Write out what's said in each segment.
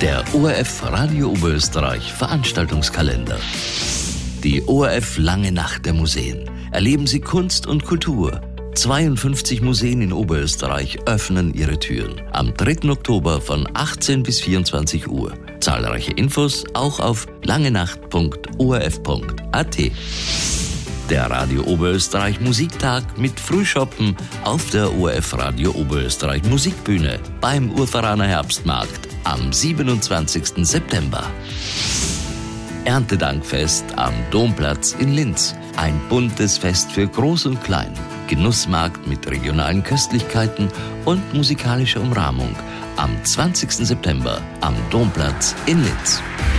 Der ORF Radio Oberösterreich Veranstaltungskalender. Die ORF Lange Nacht der Museen. Erleben Sie Kunst und Kultur. 52 Museen in Oberösterreich öffnen ihre Türen. Am 3. Oktober von 18 bis 24 Uhr. Zahlreiche Infos auch auf langenacht.orf.at. Der Radio Oberösterreich Musiktag mit Frühschoppen auf der ORF Radio Oberösterreich Musikbühne beim Urveraner Herbstmarkt am 27. September. Erntedankfest am Domplatz in Linz. Ein buntes Fest für Groß und Klein. Genussmarkt mit regionalen Köstlichkeiten und musikalischer Umrahmung am 20. September am Domplatz in Linz.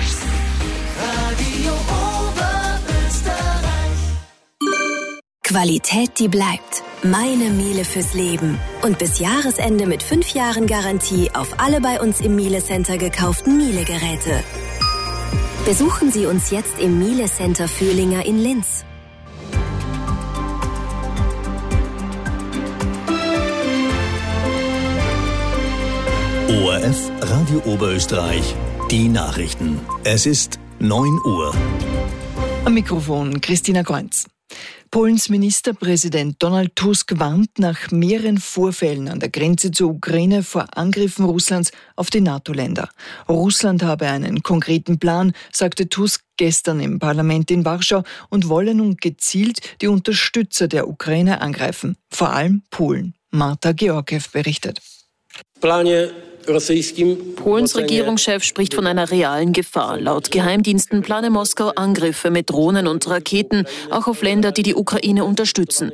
Radio Oberösterreich. Qualität, die bleibt. Meine Miele fürs Leben. Und bis Jahresende mit 5 Jahren Garantie auf alle bei uns im Miele Center gekauften Miele-Geräte. Besuchen Sie uns jetzt im Miele Center Fühlinger in Linz. ORF Radio Oberösterreich, die Nachrichten. Es ist 9 Uhr. Am Mikrofon Christina Kreunz. Polens Ministerpräsident Donald Tusk warnt nach mehreren Vorfällen an der Grenze zur Ukraine vor Angriffen Russlands auf die NATO-Länder. Russland habe einen konkreten Plan, sagte Tusk gestern im Parlament in Warschau, und wolle nun gezielt die Unterstützer der Ukraine angreifen, vor allem Polen. Marta Georgiew berichtet. Polens Regierungschef spricht von einer realen Gefahr. Laut Geheimdiensten plane Moskau Angriffe mit Drohnen und Raketen, auch auf Länder, die die Ukraine unterstützen.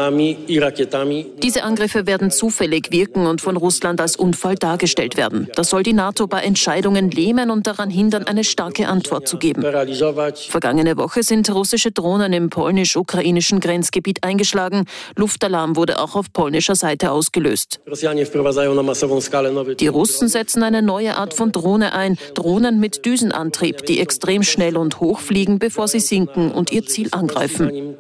Diese Angriffe werden zufällig wirken und von Russland als Unfall dargestellt werden. Das soll die NATO bei Entscheidungen lähmen und daran hindern, eine starke Antwort zu geben. Vergangene Woche sind russische Drohnen im polnisch-ukrainischen Grenzgebiet eingeschlagen. Luftalarm wurde auch auf polnischer Seite ausgelöst. Die Russen setzen eine neue Art von Drohne ein, Drohnen mit Düsenantrieb, die extrem schnell und hoch fliegen, bevor sie sinken und ihr Ziel angreifen.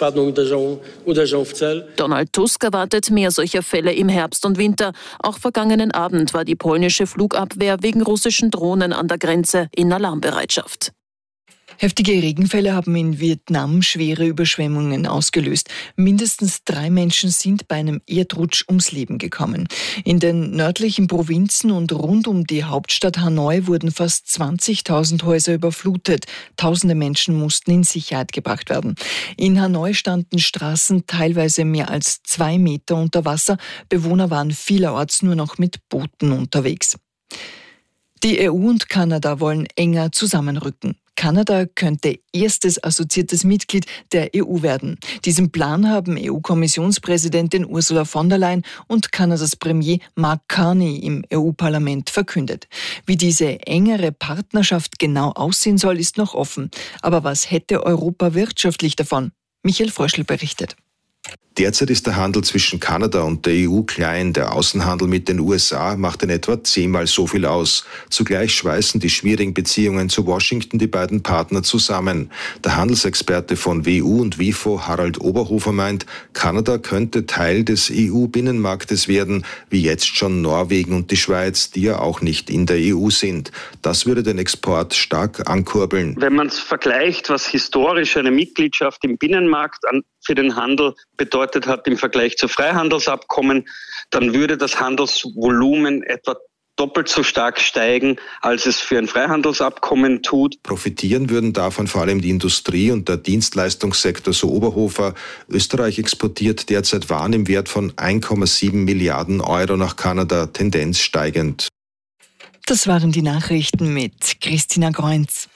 Donald Tusk erwartet mehr solcher Fälle im Herbst und Winter. Auch vergangenen Abend war die polnische Flugabwehr wegen russischen Drohnen an der Grenze in Alarmbereitschaft. Heftige Regenfälle haben in Vietnam schwere Überschwemmungen ausgelöst. Mindestens 3 Menschen sind bei einem Erdrutsch ums Leben gekommen. In den nördlichen Provinzen und rund um die Hauptstadt Hanoi wurden fast 20.000 Häuser überflutet. Tausende Menschen mussten in Sicherheit gebracht werden. In Hanoi standen Straßen teilweise mehr als 2 Meter unter Wasser. Bewohner waren vielerorts nur noch mit Booten unterwegs. Die EU und Kanada wollen enger zusammenrücken. Kanada könnte erstes assoziiertes Mitglied der EU werden. Diesen Plan haben EU-Kommissionspräsidentin Ursula von der Leyen und Kanadas Premier Mark Carney im EU-Parlament verkündet. Wie diese engere Partnerschaft genau aussehen soll, ist noch offen. Aber was hätte Europa wirtschaftlich davon? Michael Fröschl berichtet. Derzeit ist der Handel zwischen Kanada und der EU klein. Der Außenhandel mit den USA macht in etwa 10-mal so viel aus. Zugleich schweißen die schwierigen Beziehungen zu Washington die beiden Partner zusammen. Der Handelsexperte von WU und WIFO, Harald Oberhofer, meint, Kanada könnte Teil des EU-Binnenmarktes werden, wie jetzt schon Norwegen und die Schweiz, die ja auch nicht in der EU sind. Das würde den Export stark ankurbeln. Wenn man es vergleicht, was historisch eine Mitgliedschaft im Binnenmarkt für den Handel bedeutet hat im Vergleich zu Freihandelsabkommen, dann würde das Handelsvolumen etwa doppelt so stark steigen, als es für ein Freihandelsabkommen tut. Profitieren würden davon vor allem die Industrie und der Dienstleistungssektor, so Oberhofer. Österreich exportiert derzeit Waren im Wert von 1,7 Milliarden Euro nach Kanada, Tendenz steigend. Das waren die Nachrichten mit Christina Kreunz.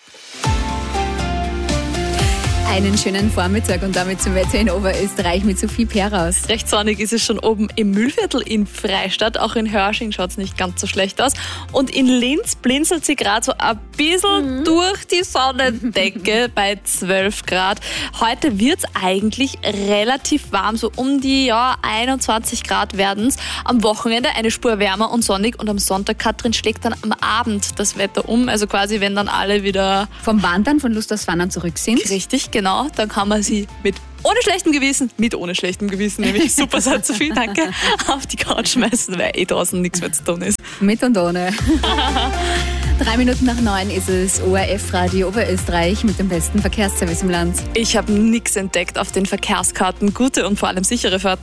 Einen schönen Vormittag und damit zum Wetter in Oberösterreich mit Sophie Peraus. Recht sonnig ist es schon oben im Mühlviertel in Freistadt. Auch in Hörsching schaut es nicht ganz so schlecht aus. Und in Linz blinzelt sie gerade so ein bisschen durch die Sonnendecke bei 12 Grad. Heute wird es eigentlich relativ warm, so um die 21 Grad werden es. Am Wochenende eine Spur wärmer und sonnig und am Sonntag, Katrin, schlägt dann am Abend das Wetter um. Also quasi, wenn dann alle wieder vom Wandern, von Lust aufs Wandern zurück sind. Richtig, genau. Dann kann man sie mit ohne schlechtem Gewissen, nämlich super, sagt Sophie, danke, auf die Couch schmeißen, weil draußen nichts mehr zu tun ist. Mit und ohne. 8:03 ist es. ORF Radio Oberösterreich mit dem besten Verkehrsservice im Land. Ich habe nichts entdeckt auf den Verkehrskarten. Gute und vor allem sichere Fahrt.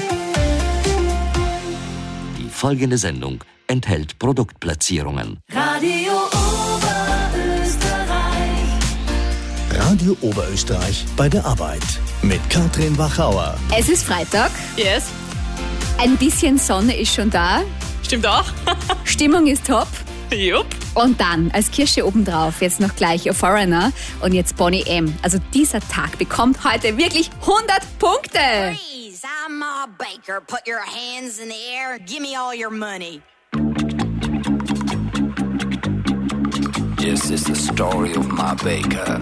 Die folgende Sendung enthält Produktplatzierungen. Radio Oberösterreich. Radio Oberösterreich bei der Arbeit mit Katrin Wachauer. Es ist Freitag. Yes. Ein bisschen Sonne ist schon da. Stimmt auch. Stimmung ist top. Jupp. Und dann als Kirsche obendrauf jetzt noch gleich A Foreigner und jetzt Bonnie M. Also dieser Tag bekommt heute wirklich 100 Punkte. Freeze, I'm Ma Baker. Put your hands in the air. Give me all your money. This is the story of Ma Baker.